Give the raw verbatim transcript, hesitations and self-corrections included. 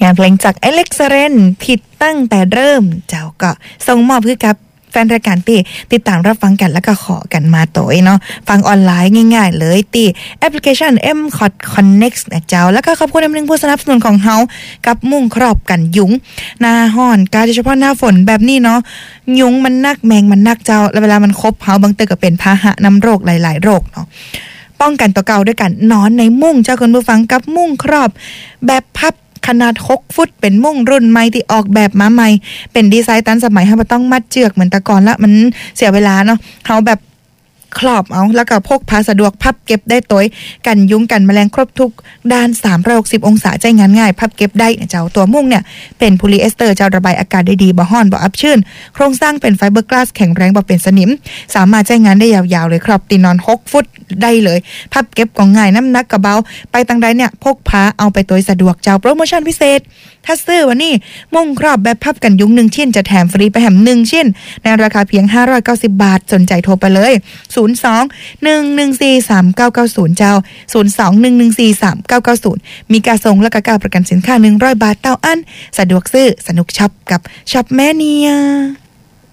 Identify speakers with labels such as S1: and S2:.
S1: งานเพลงจากอเล็กซ์เรนผิดตั้งแต่เริ่มเจ้าก็ส่งมอบให้กับแฟนรายการตีติดตามรับฟังกันแล้วก็ขอกันมาโตยเนาะฟังออนไลน์ง่ายๆเลยตีแอปพลิเคชัน เอ็ม ซี โอ ที Connect นะเจ้าแล้วก็ขอบคุณอันนึงผู้สนับสนุนของเฮากับมุ้งครอบกันยุงหน้าห้อนการโดยเฉพาะหน้าฝนแบบนี้เนาะยุงมันนักแมงมันนักเจ้าแล้วเวลามันคบเฮาบางเตอก็เป็นพาหะนำโรคหลายๆโรคเนาะป้องกันตัวเก่าด้วยกันนอนในมุ้งเจ้าคุณผู้ฟังกับมุ้งครอบแบบพับขนาดหกฟุตเป็นมุ้งรุ่นใหม่ที่ออกแบบมาใหม่เป็นดีไซน์ตันสมัยให้บ่ต้องมัดเจือกเหมือนแต่ก่อนละมันเสียเวลาเนาะเฮาแบบครอบเอาแล้วก็พกพาสะดวกพับเก็บได้ตัวกันยุงกันแมลงครบทุกด้านสามร้อยหกสิบองศาใจงานง่ายพับเก็บได้เจ้าตัวมุ้งเนี่ยเป็นโพลีเอสเตอร์เจ้าระบายอากาศได้ดีบ่ฮ้อนบ่อับชื้นโครงสร้างเป็นไฟเบอร์กลาสแข็งแรงบ่เป็นสนิมสามารถใช้งานได้ยาวๆเลยครับตีนอนหกฟุตได้เลยพับเก็บก็ง่ายน้ำหนักก็เบาไปทางใดเนี่ยพกพาเอาไปตัวสะดวกเจ้าโปรโมชั่นพิเศษถ้าซื้อวันนี้มุ้งครอบแบบพับกันยุงหนึ่งชิ้นจะแถมฟรีไปแถมหนึ่งชิ้นในราคาเพียงห้าร้อยเก้าสิบบาทสนใจโทรไปเลยศูนย์ สอง หนึ่ง หนึ่ง สี่ สาม เก้า เก้า ศูนย์ เจ้าศูนย์ สอง หนึ่ง หนึ่ง สี่ สาม เก้า เก้า ศูนย์มีการส่งและก็การประกันสินค้าหนึ่งร้อยบาทเต้าอันสะดวกซื้อสนุกช็อปกับช็อปแม่เนีย